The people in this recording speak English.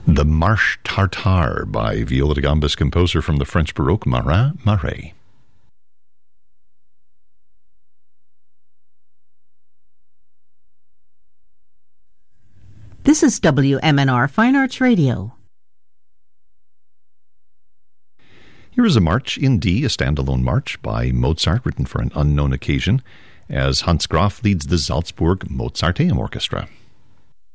The Marche Tartare by viola da gambas composer from the French Baroque Marin Marais. This is WMNR Fine Arts Radio. Here is a march in D, a standalone march by Mozart written for an unknown occasion, as Hans Graf leads the Salzburg Mozarteum Orchestra.